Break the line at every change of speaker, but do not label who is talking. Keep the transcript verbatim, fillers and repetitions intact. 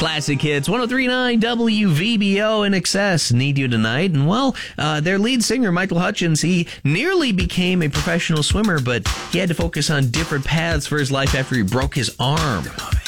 Classic Hits, one oh three point nine W V B O in excess. Need You Tonight. And, well, uh, their lead singer, Michael Hutchence, he nearly became a professional swimmer, but he had to focus on different paths for his life after he broke his arm.